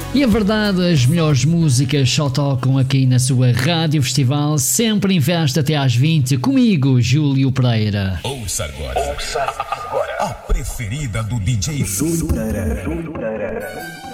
E a verdade, as melhores músicas só tocam aqui na sua Rádio Festival, sempre em festa até às 20, comigo, Júlio Pereira. Ouça agora a preferida do DJ Júlio Pereira.